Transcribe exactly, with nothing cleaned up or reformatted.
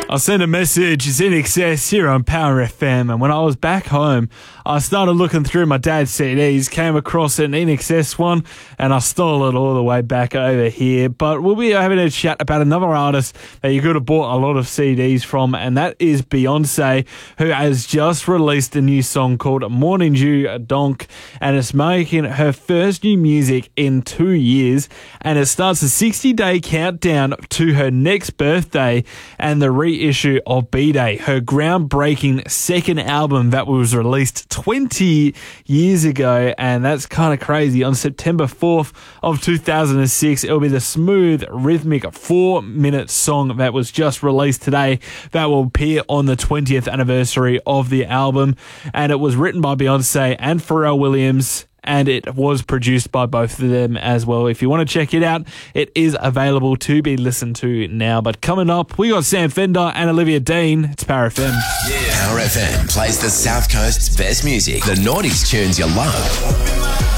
I sent a message, it's In Excess here on Power F M, and when I was back home, I started looking through my dad's C Ds, came across an In Excess one, and I stole it all the way back over here. But we'll be having a chat about another artist that you could have bought a lot of C Ds from, and that is Beyonce, who has just released a new song called Morning Dew Donk, and it's making her first new music in two years, and it starts a sixty-day countdown to her next birthday and the reissue of B-Day, her groundbreaking second album that was released twenty years ago, and that's kind of crazy. On September fourth of two thousand six, it'll be the smooth, rhythmic four-minute song that was just released today that will appear on the twentieth anniversary of the album, and it was written by Beyonce and Pharrell Williams, and it was produced by both of them as well. If you want to check it out, it is available to be listened to now. But coming up, we got Sam Fender and Olivia Dean. It's Power F M. Yeah. Power F M plays the South Coast's best music, the noughties tunes you love.